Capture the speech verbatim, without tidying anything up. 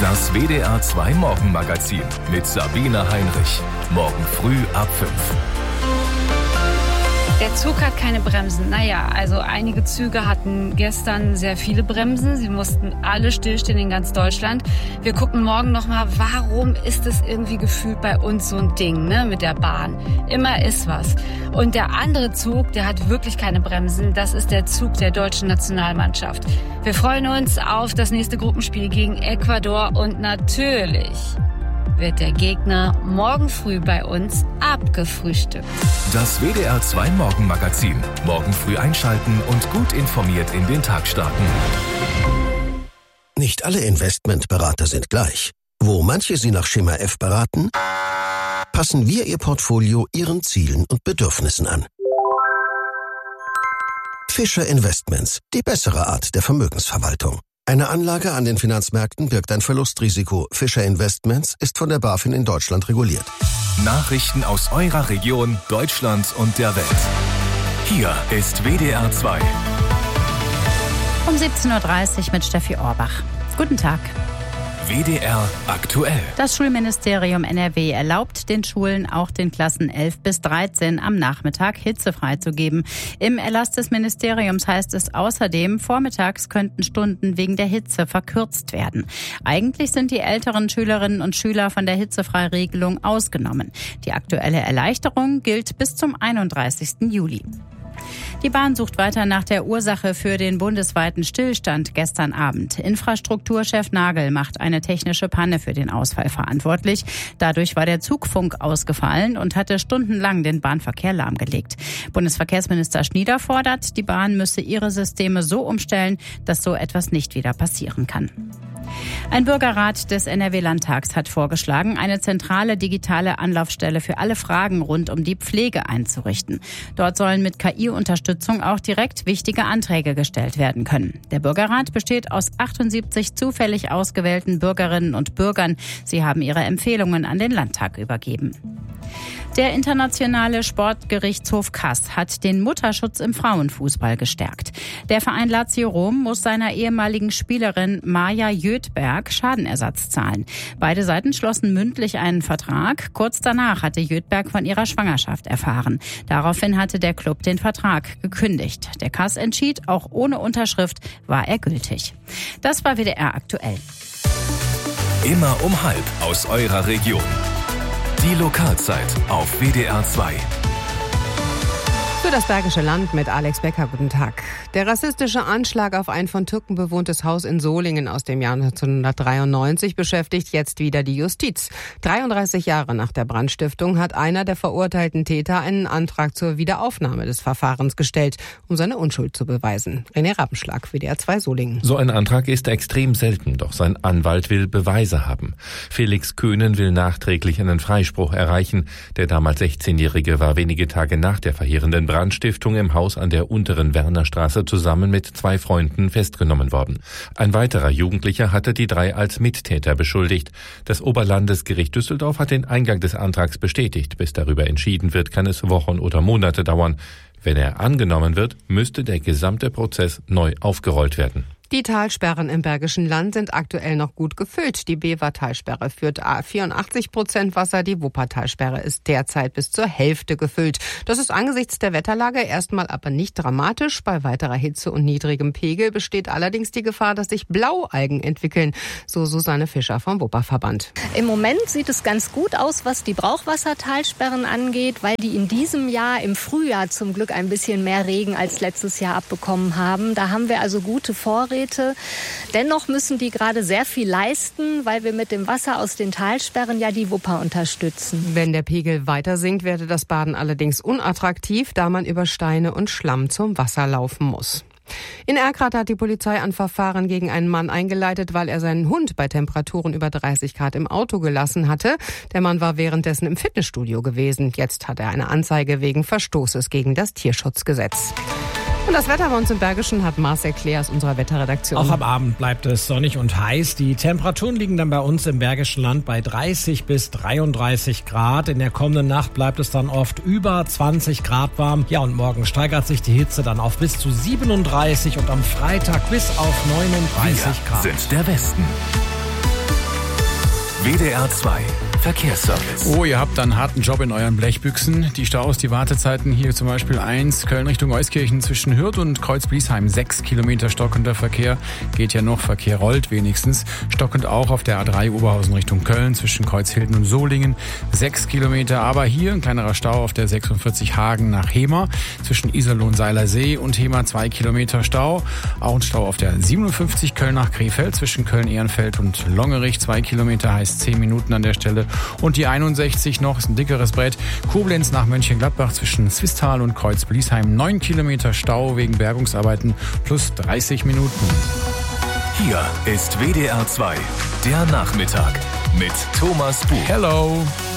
Das W D R zwei Morgenmagazin mit Sabine Heinrich. Morgen früh ab fünf. Der Zug hat keine Bremsen. Naja, also einige Züge hatten gestern sehr viele Bremsen. Sie mussten alle stillstehen in ganz Deutschland. Wir gucken morgen nochmal, warum ist es irgendwie gefühlt bei uns so ein Ding, ne, mit der Bahn. Immer ist was. Und der andere Zug, der hat wirklich keine Bremsen. Das ist der Zug der deutschen Nationalmannschaft. Wir freuen uns auf das nächste Gruppenspiel gegen Ecuador und natürlich wird der Gegner morgen früh bei uns abgefrühstückt. Das W D R zwei Morgenmagazin. Morgen früh einschalten und gut informiert in den Tag starten. Nicht alle Investmentberater sind gleich. Wo manche Sie nach Schema F beraten, passen wir Ihr Portfolio Ihren Zielen und Bedürfnissen an. Fischer Investments, die bessere Art der Vermögensverwaltung. Eine Anlage an den Finanzmärkten birgt ein Verlustrisiko. Fischer Investments ist von der BaFin in Deutschland reguliert. Nachrichten aus eurer Region, Deutschland und der Welt. Hier ist W D R zwei. Um siebzehn Uhr dreißig mit Steffi Orbach. Guten Tag. W D R aktuell. Das Schulministerium N R W erlaubt den Schulen, auch den Klassen elf bis dreizehn am Nachmittag hitzefrei zu geben. Im Erlass des Ministeriums heißt es außerdem, vormittags könnten Stunden wegen der Hitze verkürzt werden. Eigentlich sind die älteren Schülerinnen und Schüler von der Hitzefreiregelung ausgenommen. Die aktuelle Erleichterung gilt bis zum einunddreißigsten Juli. Die Bahn sucht weiter nach der Ursache für den bundesweiten Stillstand gestern Abend. Infrastrukturchef Nagel macht eine technische Panne für den Ausfall verantwortlich. Dadurch war der Zugfunk ausgefallen und hatte stundenlang den Bahnverkehr lahmgelegt. Bundesverkehrsminister Schnieder fordert, die Bahn müsse ihre Systeme so umstellen, dass so etwas nicht wieder passieren kann. Ein Bürgerrat des N R W-Landtags hat vorgeschlagen, eine zentrale digitale Anlaufstelle für alle Fragen rund um die Pflege einzurichten. Dort sollen mit K I-Unterstützung auch direkt wichtige Anträge gestellt werden können. Der Bürgerrat besteht aus achtundsiebzig zufällig ausgewählten Bürgerinnen und Bürgern. Sie haben ihre Empfehlungen an den Landtag übergeben. Der internationale Sportgerichtshof Kass hat den Mutterschutz im Frauenfußball gestärkt. Der Verein Lazio Rom muss seiner ehemaligen Spielerin Maja Jötberg Schadenersatz zahlen. Beide Seiten schlossen mündlich einen Vertrag. Kurz danach hatte Jötberg von ihrer Schwangerschaft erfahren. Daraufhin hatte der Club den Vertrag gekündigt. Der Kass entschied, auch ohne Unterschrift war er gültig. Das war W D R aktuell. Immer um halb aus eurer Region. Die Lokalzeit auf W D R zwei. Für das Bergische Land mit Alex Becker, guten Tag. Der rassistische Anschlag auf ein von Türken bewohntes Haus in Solingen aus dem Jahr neunzehnhundertdreiundneunzig beschäftigt jetzt wieder die Justiz. dreiunddreißig Jahre nach der Brandstiftung hat einer der verurteilten Täter einen Antrag zur Wiederaufnahme des Verfahrens gestellt, um seine Unschuld zu beweisen. René Rappenschlag, W D R zwei Solingen. So ein Antrag ist extrem selten, doch sein Anwalt will Beweise haben. Felix Köhnen will nachträglich einen Freispruch erreichen. Der damals sechzehnjährige war wenige Tage nach der verheerenden Brandstiftung im Haus an der unteren Wernerstraße zusammen mit zwei Freunden festgenommen worden. Ein weiterer Jugendlicher hatte die drei als Mittäter beschuldigt. Das Oberlandesgericht Düsseldorf hat den Eingang des Antrags bestätigt. Bis darüber entschieden wird, kann es Wochen oder Monate dauern. Wenn er angenommen wird, müsste der gesamte Prozess neu aufgerollt werden. Die Talsperren im Bergischen Land sind aktuell noch gut gefüllt. Die Bever-Talsperre führt vierundachtzig Prozent Wasser, die Wuppertalsperre ist derzeit bis zur Hälfte gefüllt. Das ist angesichts der Wetterlage erstmal aber nicht dramatisch. Bei weiterer Hitze und niedrigem Pegel besteht allerdings die Gefahr, dass sich Blaualgen entwickeln, so Susanne Fischer vom Wupperverband. Im Moment sieht es ganz gut aus, was die Brauchwassertalsperren angeht, weil die in diesem Jahr im Frühjahr zum Glück ein bisschen mehr Regen als letztes Jahr abbekommen haben. Da haben wir also gute Vorräte. Dennoch müssen die gerade sehr viel leisten, weil wir mit dem Wasser aus den Talsperren ja die Wupper unterstützen. Wenn der Pegel weiter sinkt, werde das Baden allerdings unattraktiv, da man über Steine und Schlamm zum Wasser laufen muss. In Erkrath hat die Polizei ein Verfahren gegen einen Mann eingeleitet, weil er seinen Hund bei Temperaturen über dreißig Grad im Auto gelassen hatte. Der Mann war währenddessen im Fitnessstudio gewesen. Jetzt hat er eine Anzeige wegen Verstoßes gegen das Tierschutzgesetz. Und das Wetter bei uns im Bergischen hat Marcel Klär aus unserer Wetterredaktion. Auch am Abend bleibt es sonnig und heiß. Die Temperaturen liegen dann bei uns im Bergischen Land bei dreißig bis dreiunddreißig Grad. In der kommenden Nacht bleibt es dann oft über zwanzig Grad warm. Ja, und morgen steigert sich die Hitze dann auf bis zu siebenunddreißig und am Freitag bis auf neununddreißig Grad. Wir sind der Westen. W D R zwei Verkehrsservice. Oh, ihr habt einen harten Job in euren Blechbüchsen. Die Staus, die Wartezeiten hier zum Beispiel eins, Köln Richtung Euskirchen zwischen Hürth und Kreuz-Bliesheim. Sechs Kilometer stockender Verkehr. Geht ja noch, Verkehr rollt wenigstens. Stockend auch auf der A drei Oberhausen Richtung Köln zwischen Kreuzhilden und Solingen. Sechs Kilometer, aber hier ein kleinerer Stau auf der sechsundvierzig Hagen nach Hemer. Zwischen Iserlohn-Seilersee und Hemer zwei Kilometer Stau. Auch ein Stau auf der siebenundfünfzig Köln nach Krefeld zwischen Köln-Ehrenfeld und Longerich. Zwei Kilometer heißt zehn Minuten an der Stelle. Und die einundsechzig noch, ist ein dickeres Brett. Koblenz nach Mönchengladbach zwischen Zwistal und Kreuz-Bliesheim. neun Kilometer Stau wegen Bergungsarbeiten plus dreißig Minuten. Hier ist W D R zwei, der Nachmittag mit Thomas Buch. Hello.